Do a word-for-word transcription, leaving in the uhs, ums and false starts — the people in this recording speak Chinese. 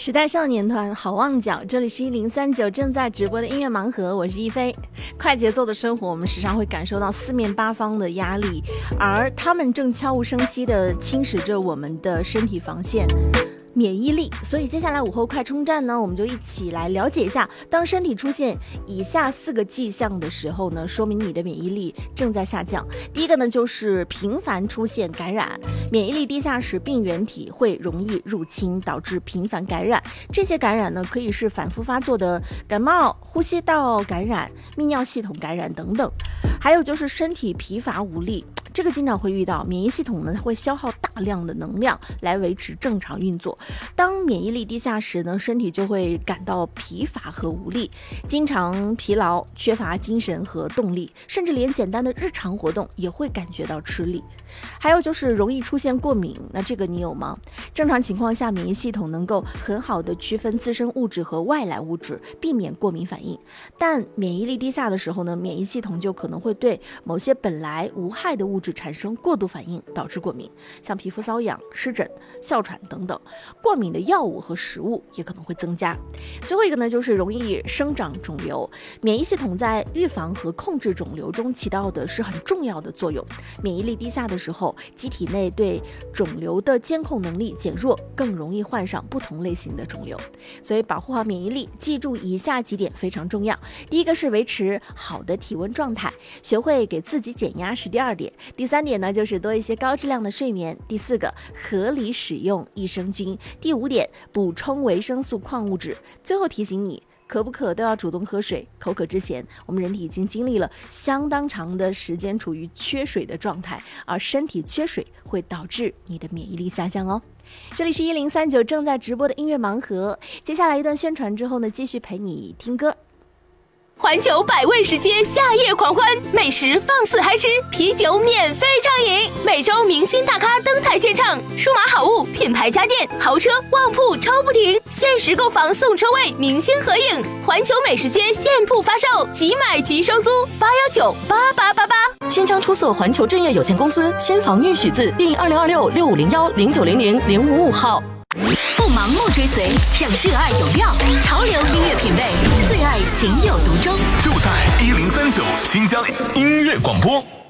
时代少年团好望角，这里是一零三九正在直播的音乐盲盒，我是一菲。快节奏的生活，我们时常会感受到四面八方的压力，而他们正悄无声息地侵蚀着我们的身体防线。免疫力，所以接下来午后快充站呢，我们就一起来了解一下，当身体出现以下四个迹象的时候呢，说明你的免疫力正在下降。第一个呢，就是频繁出现感染，免疫力低下时，病原体会容易入侵，导致频繁感染。这些感染呢，可以是反复发作的感冒、呼吸道感染、泌尿系统感染等等。还有就是身体疲乏无力，这个经常会遇到，免疫系统呢会消耗大量的能量来维持正常运作。当免疫力低下时呢，身体就会感到疲乏和无力，经常疲劳，缺乏精神和动力，甚至连简单的日常活动也会感觉到吃力。还有就是容易出现过敏，那这个你有吗？正常情况下，免疫系统能够很好的区分自身物质和外来物质，避免过敏反应。但免疫力低下的时候呢，免疫系统就可能会对某些本来无害的物质产生过度反应，导致过敏，像皮肤瘙痒、湿疹、哮喘等等。过敏的药物和食物也可能会增加。最后一个呢，就是容易生长肿瘤。免疫系统在预防和控制肿瘤中起到的是很重要的作用。免疫力低下的时候，机体内对肿瘤的监控能力减弱，更容易患上不同类型的肿瘤。所以保护好免疫力，记住以下几点非常重要。第一个是维持好的体温状态，学会给自己减压是第二点。第三点呢，就是多一些高质量的睡眠。第四个，合理使用益生菌。第五点，补充维生素、矿物质。最后提醒你，渴不渴都要主动喝水。口渴之前，我们人体已经经历了相当长的时间处于缺水的状态，而身体缺水会导致你的免疫力下降哦。这里是一零三九正在直播的音乐盲盒，接下来一段宣传之后呢，继续陪你听歌。 环球百味食街夏夜狂欢，美食放肆嗨吃，啤酒免费畅饮，每周明星大咖登台献唱，数码好物、品牌家电、豪车、旺铺抽不停，限时购房送车位，明星合影。环球美食街现铺发售，即买即收租，八幺九八八八八。 千张出售环球正业有限公司，先房预许字第二零二六六五零幺零九零零零五五号。 不盲目追随，让热爱有料，潮流音乐品味，最爱情有独钟， 就在一零三九新疆音乐广播。